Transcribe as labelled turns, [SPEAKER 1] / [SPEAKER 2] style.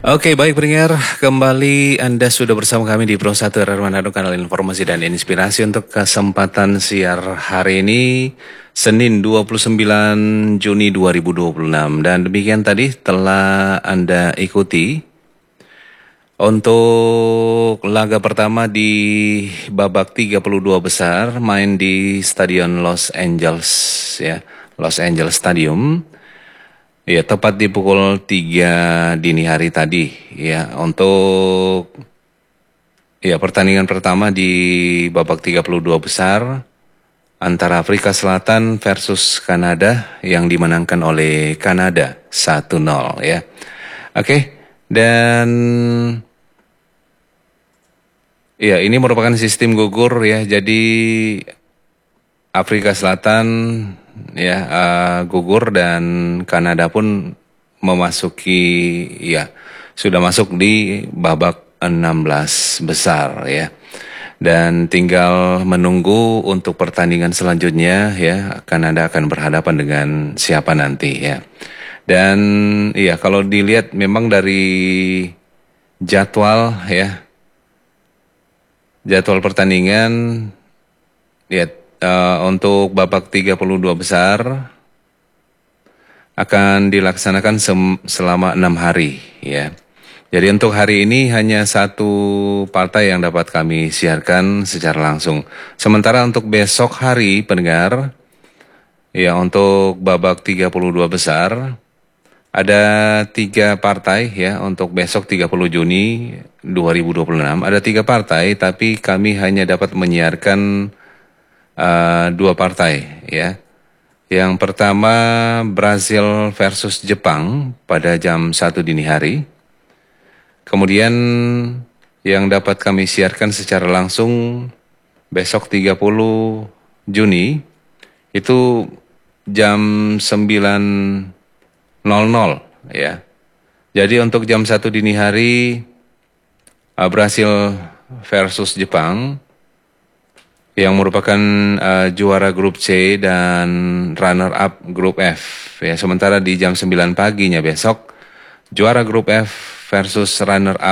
[SPEAKER 1] Oke, baik pendengar, kembali Anda sudah bersama kami di Pro 1 RR Manado, kanal informasi dan inspirasi untuk kesempatan siar hari ini, Senin 29 Juni 2026. Dan demikian tadi telah Anda ikuti untuk laga pertama di babak 32 besar, main di Stadion Los Angeles, ya, Los Angeles Stadium. Ya, tepat di pukul 3 dini hari tadi, ya, untuk pertandingan pertama di babak 32 besar antara Afrika Selatan versus Kanada yang dimenangkan oleh Kanada 1-0, ya. Oke, dan ya ini merupakan sistem gugur, ya. Jadi Afrika Selatan gugur dan Kanada pun memasuki sudah masuk di babak 16 besar, ya. Dan tinggal menunggu untuk pertandingan selanjutnya, ya, Kanada akan berhadapan dengan siapa nanti, ya. Dan kalau dilihat memang dari jadwal, ya, jadwal pertandingan, ya, untuk babak 32 besar akan dilaksanakan selama 6 hari, ya. Jadi untuk hari ini hanya satu partai yang dapat kami siarkan secara langsung. Sementara untuk besok hari, pendengar, ya, untuk babak 32 besar ada 3 partai, ya, untuk besok 30 Juni 2026. Ada 3 partai, tapi kami hanya dapat menyiarkan 2 partai, ya. Yang pertama Brazil versus Jepang pada jam 1 dini hari. Kemudian yang dapat kami siarkan secara langsung besok 30 Juni itu jam 9.00, ya. Jadi untuk jam 1 dini hari Brazil versus Jepang yang merupakan juara grup C dan runner up grup F, ya. Sementara di jam 9 paginya besok juara grup F versus runner up